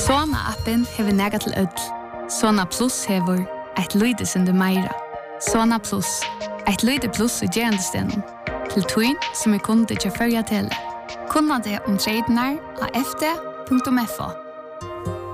Sona-appen hever nega til ødel. Sona Plus hever et lyde sinde meira. Sona Plus, et lyde plus i gerandestenen. Til tøyn som kunde til førja tele. Kunna det om tredjenar av fd.fo.